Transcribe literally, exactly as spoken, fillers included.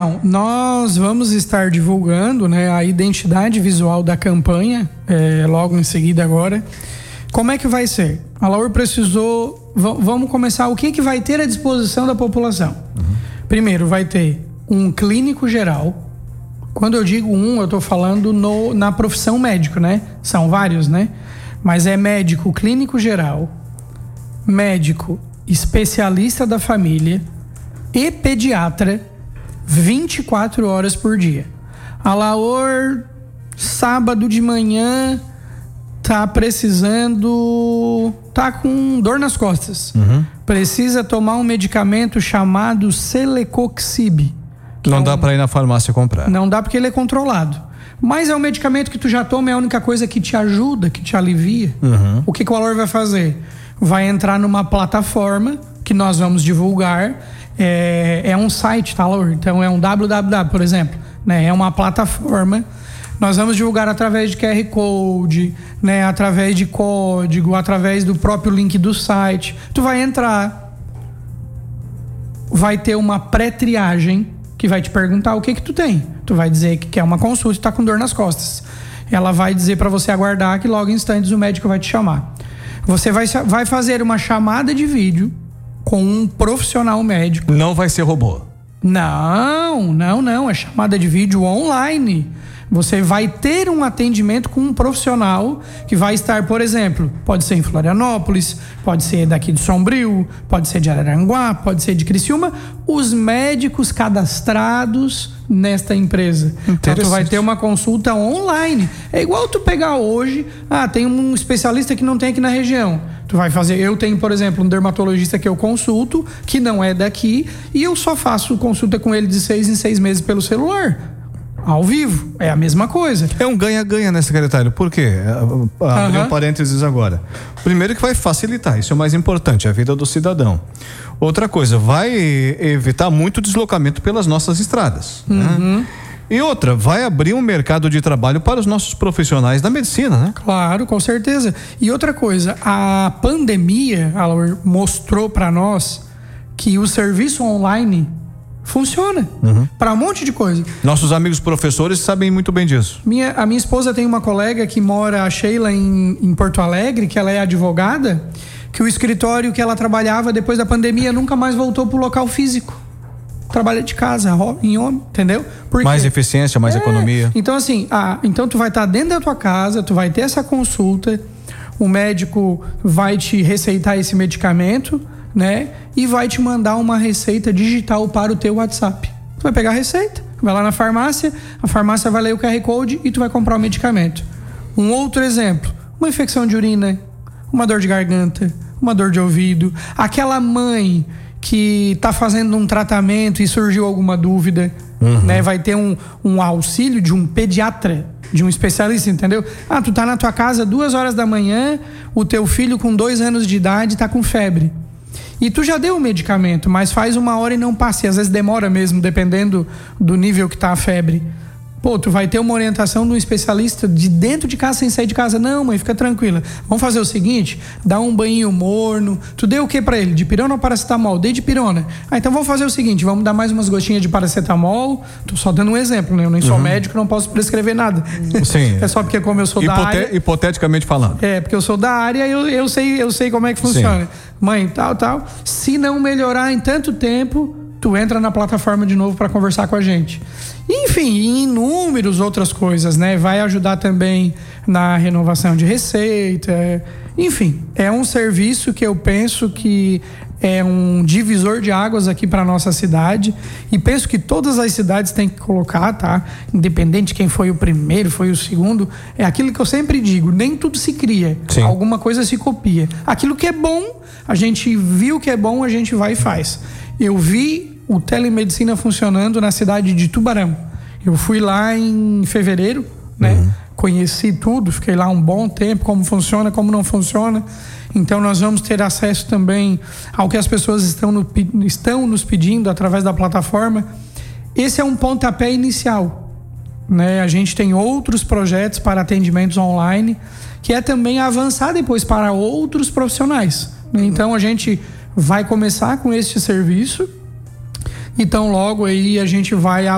Então, nós vamos estar divulgando, né, a identidade visual da campanha, é, logo em seguida agora. Como é que vai ser? A Laur precisou... V- vamos começar. O que, que vai ter à disposição da população? Uhum. Primeiro, vai ter um clínico geral. Quando eu digo um, eu estou falando no, na profissão médico, né? São vários, né? Mas é médico clínico geral, médico especialista da família e pediatra vinte e quatro horas por dia. A Laor, sábado de manhã, tá precisando... tá com dor nas costas. Uhum. Precisa tomar um medicamento chamado Celecoxib. Não dá para ir na farmácia comprar. Não dá porque ele é controlado. Mas é um medicamento que tu já toma, é a única coisa que te ajuda, que te alivia. Uhum. O que, que o Alor vai fazer? Vai entrar numa plataforma que nós vamos divulgar. É, é um site, tá, Alor? Então é um W W W, por exemplo. Né? É uma plataforma. Nós vamos divulgar através de Q R Code, né? Através de código, através do próprio link do site. Tu vai entrar. Vai ter uma pré-triagem que vai te perguntar o que que tu tem. Tu vai dizer que quer uma consulta e tá com dor nas costas. Ela vai dizer para você aguardar que logo em instantes o médico vai te chamar. Você vai, vai fazer uma chamada de vídeo com um profissional médico. Não vai ser robô. Não, não, não. É chamada de vídeo online. Você vai ter um atendimento com um profissional que vai estar, por exemplo, pode ser em Florianópolis, pode ser daqui de Sombrio, pode ser de Araranguá, pode ser de Criciúma, os médicos cadastrados nesta empresa. Então tu vai ter uma consulta online. É igual tu pegar hoje, ah, tem um especialista que não tem aqui na região. Tu vai fazer, eu tenho, por exemplo, um dermatologista que eu consulto, que não é daqui, e eu só faço consulta com ele de seis em seis meses pelo celular. Ao vivo, é a mesma coisa. É um ganha-ganha, né, secretário? Por quê? Abrir um parênteses agora. Primeiro que vai facilitar, isso é o mais importante, a vida do cidadão. Outra coisa, vai evitar muito deslocamento pelas nossas estradas. Uhum. Né? E outra, vai abrir um mercado de trabalho para os nossos profissionais da medicina, né? Claro, com certeza. E outra coisa, a pandemia, ela mostrou para nós que o serviço online funciona, uhum, para um monte de coisa. Nossos amigos professores sabem muito bem disso. Minha, a minha esposa tem uma colega que mora, a Sheila, em, em Porto Alegre, que ela é advogada, que o escritório que ela trabalhava depois da pandemia nunca mais voltou pro local físico. Trabalha de casa, em home, entendeu? Por mais eficiência, mais é, economia. Então assim, ah, então tu vai estar dentro da tua casa, tu vai ter essa consulta, o médico vai te receitar esse medicamento, né? E vai te mandar uma receita digital para o teu WhatsApp. Tu vai pegar a receita, vai lá na farmácia, a farmácia vai ler o Q R Code e tu vai comprar o medicamento. Um outro exemplo, uma infecção de urina, uma dor de garganta, uma dor de ouvido, aquela mãe que tá fazendo um tratamento e surgiu alguma dúvida, uhum, né? Vai ter um, um auxílio de um pediatra, de um especialista, entendeu? Ah, tu tá na tua casa duas horas da manhã, o teu filho com dois anos de idade tá com febre. E tu já deu o medicamento, mas faz uma hora e não passa. E às vezes demora mesmo, dependendo do nível que tá a febre. Pô, tu vai ter uma orientação de um especialista de dentro de casa, sem sair de casa. Não, mãe, fica tranquila. Vamos fazer o seguinte, dá um banho morno. Tu deu o que pra ele? Dipirona ou paracetamol? Dei dipirona. Ah, então vamos fazer o seguinte, vamos dar mais umas gotinhas de paracetamol. Tô só dando um exemplo, né? Eu nem sou uhum. médico, não posso prescrever nada. Sim. É só porque como eu sou Hipote- da área... Hipoteticamente falando. É, porque eu sou da área e eu, eu, sei, eu sei como é que funciona. Sim. Mãe, tal, tal. Se não melhorar em tanto tempo, tu entra na plataforma de novo para conversar com a gente. Enfim, inúmeras outras coisas, né? Vai ajudar também na renovação de receita. Enfim, é um serviço que eu penso que é um divisor de águas aqui para nossa cidade e penso que todas as cidades têm que colocar, tá? Independente de quem foi o primeiro, foi o segundo, é aquilo que eu sempre digo, nem tudo se cria, Sim. alguma coisa se copia. Aquilo que é bom, a gente viu que é bom, a gente vai e faz. Eu vi o telemedicina funcionando na cidade de Tubarão. Eu fui lá em fevereiro, né? Uhum. Conheci tudo, fiquei lá um bom tempo, como funciona, como não funciona. Então nós vamos ter acesso também ao que as pessoas estão, no, estão nos pedindo através da plataforma. Esse é um pontapé inicial, né? A gente tem outros projetos para atendimentos online, que é também avançar depois para outros profissionais. Então a gente vai começar com este serviço. Então logo aí a gente vai